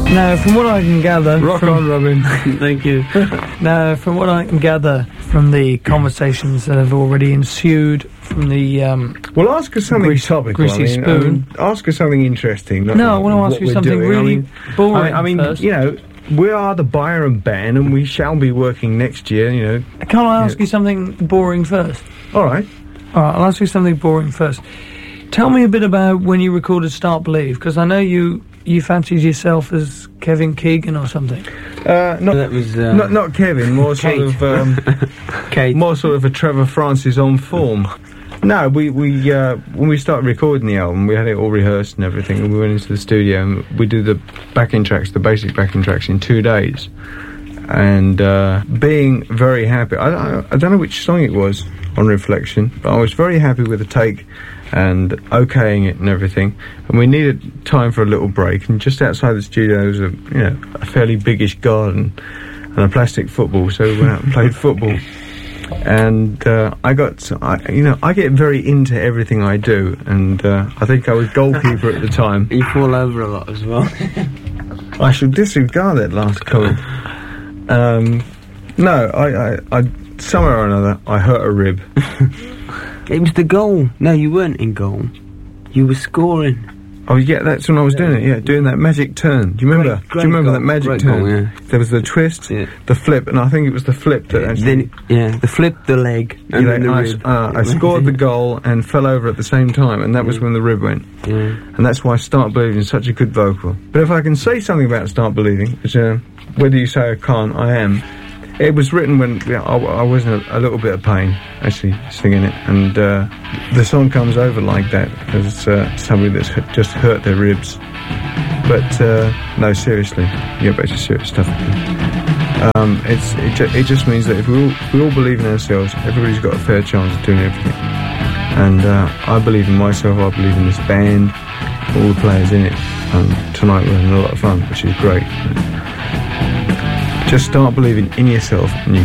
Now, from what I can gather... Rock on, Robin. Thank you. Now, from what I can gather from the conversations that have already ensued from the... well, ask us something topical. Greasy Spoon. Ask us something interesting. No, I want to ask you something really boring first. You know, we are the Byron Band, and we shall be working next year, you know. Can't I ask you something boring first? All right. All right, I'll ask you something boring first. Tell me a bit about when you recorded Start Believe, because I know you fancied yourself as Kevin Keegan or something. Not Kevin, more sort of Kate. More sort of a Trevor Francis on form. No, we when we started recording the album, we had it all rehearsed and everything, and we went into the studio and we do the backing tracks, the basic backing tracks, in 2 days, and being very happy. I don't know which song it was on reflection, but I was very happy with the take and okaying it and everything, and we needed time for a little break, and just outside the studio there was a fairly biggish garden and a plastic football, so we went out and played football, and I get very into everything I do, and I think I was goalkeeper at the time. You fall over a lot as well. I should disregard that last comment. No, I somewhere or another I hurt a rib. It was the goal. No, you weren't in goal. You were scoring. Oh yeah, that's when I was doing it. Yeah, doing that magic turn. Do you remember? Great Do you remember goal, that magic great turn? goal, yeah. There was the twist, the flip, and I think it was the flip that actually. Then, the flip, the leg, and then the rib. I scored the goal and fell over at the same time, and that was when the rib went. Yeah. And that's why Start Believing is such a good vocal. But if I can say something about Start Believing, which, whether you say I can't, I am. It was written when I was in a little bit of pain, actually, singing it, and the song comes over like that as somebody that's just hurt their ribs. But no, seriously, get back to serious stuff. It just means that if we all believe in ourselves, everybody's got a fair chance of doing everything. And I believe in myself. I believe in this band, all the players in it. And tonight we're having a lot of fun, which is great. Just start believing in yourself, and you